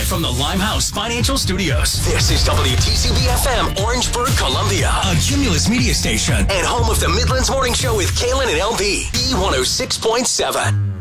from the Limehouse Financial Studios. This is WTCB-FM, Orangeburg, Columbia. A Cumulus media station. And home of the Midlands Morning Show with Kaylin and LB. B106.7.